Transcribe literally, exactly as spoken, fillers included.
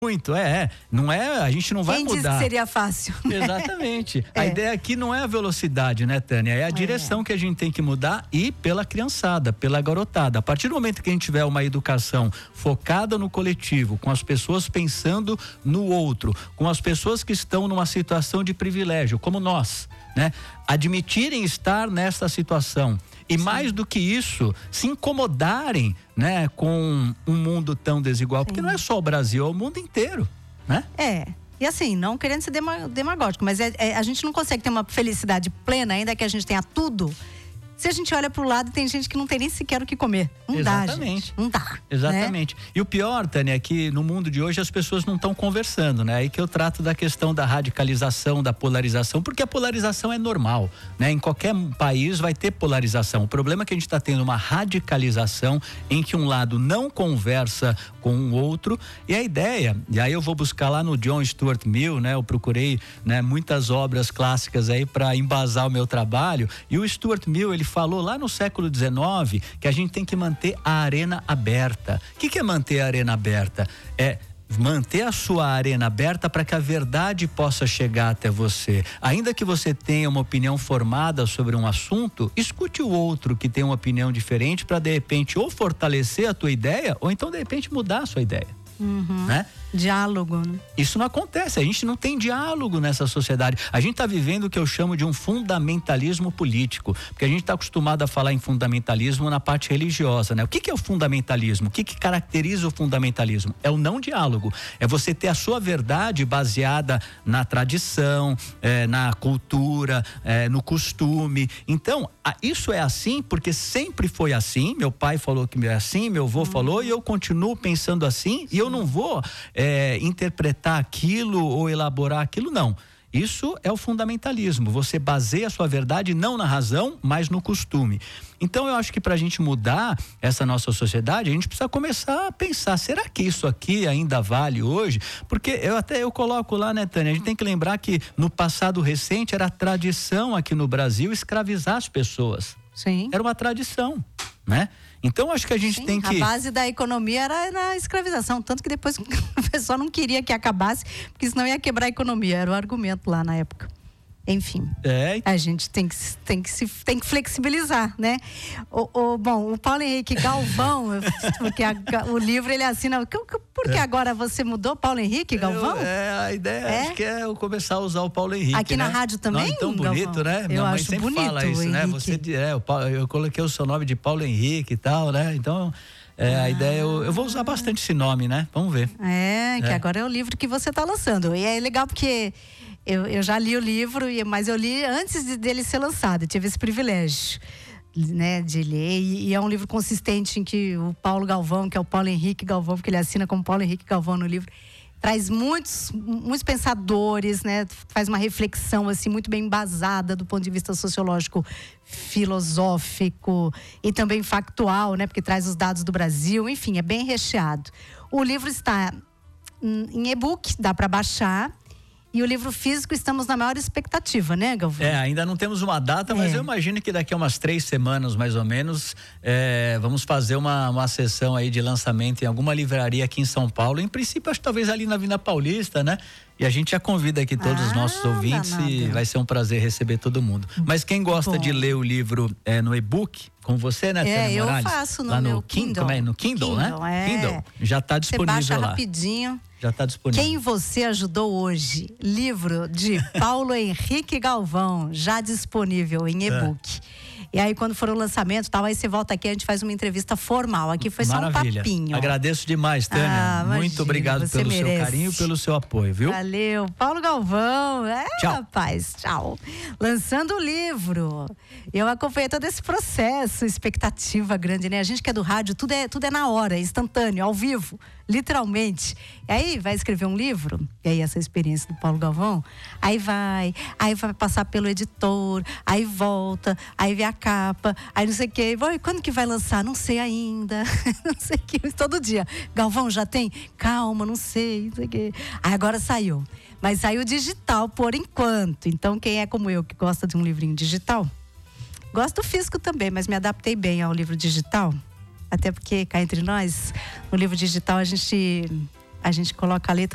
Muito, é, é, não é, a gente não vai Quem mudar. Quem disse que seria fácil? Exatamente. É. A ideia aqui não é a velocidade, né, Tânia? É a direção é. que a gente tem que mudar e pela criançada, pela garotada. A partir do momento que a gente tiver uma educação focada no coletivo, com as pessoas pensando no outro, com as pessoas que estão numa situação de privilégio, como nós, né? Admitirem estar nessa situação. E Sim. mais do que isso, se incomodarem, né, com um mundo tão desigual. Sim. Porque não é só o Brasil, é o mundo inteiro, né? É. E assim, não querendo ser demagógico, mas é, é, a gente não consegue ter uma felicidade plena, ainda que a gente tenha tudo, se a gente olha pro lado e tem gente que não tem nem sequer o que comer. Não Exatamente. dá, gente. Não dá. Exatamente. Né? E o pior, Tânia, é que no mundo de hoje as pessoas não estão conversando, né? Aí que eu trato da questão da radicalização, da polarização, porque a polarização é normal, né? Em qualquer país vai ter polarização. O problema é que a gente está tendo uma radicalização em que um lado não conversa com o outro, e a ideia, e aí eu vou buscar lá no John Stuart Mill, né? Eu procurei, né, muitas obras clássicas aí para embasar o meu trabalho, e o Stuart Mill, ele falou lá no século dezenove que a gente tem que manter a arena aberta. O que, que é manter a arena aberta? É manter a sua arena aberta para que a verdade possa chegar até você. Ainda que você tenha uma opinião formada sobre um assunto, escute o outro que tem uma opinião diferente para de repente ou fortalecer a tua ideia ou então de repente mudar a sua ideia. Uhum. Né? Diálogo, né? Isso não acontece, a gente não tem diálogo nessa sociedade. A gente está vivendo o que eu chamo de um fundamentalismo político, porque a gente está acostumado a falar em fundamentalismo na parte religiosa, né? O que, que é o fundamentalismo? O que, que caracteriza o fundamentalismo? É o não diálogo, é você ter a sua verdade baseada na tradição, é, na cultura, é, no costume. Então, a, isso é assim porque sempre foi assim, meu pai falou que é assim, meu avô hum. falou, e eu continuo pensando assim, e eu não vou É, interpretar aquilo ou elaborar aquilo, não. Isso é o fundamentalismo. Você baseia a sua verdade não na razão, mas no costume. Então eu acho que para a gente mudar essa nossa sociedade, a gente precisa começar a pensar, será que isso aqui ainda vale hoje? Porque eu até eu coloco lá, né, Tânia, a gente tem que lembrar que no passado recente era tradição aqui no Brasil escravizar as pessoas. Sim. Era uma tradição, né? Então acho que a gente Sim, tem que... A base da economia era na escravização, tanto que depois o pessoal não queria que acabasse, porque senão ia quebrar a economia, era o argumento lá na época. Enfim, é. a gente tem que, tem, que se, tem que flexibilizar, né? O, o, bom, o Paulo Henrique Galvão, porque a, o livro ele assina... Por que é. agora você mudou, Paulo Henrique Galvão? Eu, é, a ideia é? acho que é eu começar a usar o Paulo Henrique, aqui né? na rádio também, Não, tão bonito, Galvão? né? Minha eu mãe acho sempre bonito, fala isso, né? Você, é, eu, eu coloquei o seu nome de Paulo Henrique e tal, né? Então... É, a ah. ideia, eu, eu vou usar bastante esse nome, né? Vamos ver. É, que é. agora é o livro que você está lançando. E é legal porque eu, eu já li o livro, mas eu li antes de, dele ser lançado. Eu tive esse privilégio, né, de ler. E, e é um livro consistente em que o Paulo Galvão, que é o Paulo Henrique Galvão, porque ele assina como Paulo Henrique Galvão no livro, traz muitos, muitos pensadores, né? Faz uma reflexão assim muito bem embasada do ponto de vista sociológico, filosófico e também factual, né? Porque traz os dados do Brasil, enfim, é bem recheado. O livro está em e-book, dá para baixar. E o livro físico estamos na maior expectativa, né, Galvão? É, ainda não temos uma data, mas é. eu imagino que daqui a umas três semanas, mais ou menos, é, vamos fazer uma, uma sessão aí de lançamento em alguma livraria aqui em São Paulo. Em princípio, acho que talvez ali na Avenida Paulista, né? E a gente já convida aqui todos ah, os nossos ouvintes danado. E vai ser um prazer receber todo mundo. Mas quem gosta Bom. de ler o livro é, no e-book, com você, né, É, Tânia Morales? eu faço no lá no meu Kindle. Kindle. Como é? No Kindle, Kindle, né? É. Kindle. Já está disponível lá. Você baixa rapidinho. Já está disponível. Quem você ajudou hoje? Livro de Paulo Henrique Galvão, já disponível em e-book. É. E aí, quando for o lançamento, tal, aí você volta aqui, a gente faz uma entrevista formal. Aqui foi Maravilha. só um papinho. Agradeço demais, Tânia. Ah, Muito imagina, obrigado pelo merece. seu carinho e pelo seu apoio, viu? Valeu. Paulo Galvão. É, tchau. rapaz, tchau. Lançando o livro. Eu acompanhei todo esse processo, expectativa grande, né? A gente que é do rádio, tudo é, tudo é na hora, instantâneo, ao vivo, literalmente. E aí, vai escrever um livro, e aí essa experiência do Paulo Galvão, aí vai, aí vai passar pelo editor, aí volta, aí vê a capa, aí não sei o quê. Quando que vai lançar? Não sei ainda. Não sei o que. Todo dia. Galvão, já tem? Calma, não sei, não sei o quê. Aí agora saiu. Mas saiu digital por enquanto. Então, quem é como eu, que gosta de um livrinho digital, gosto do físico também, mas me adaptei bem ao livro digital. Até porque, cá entre nós, no livro digital a gente, a gente coloca a letra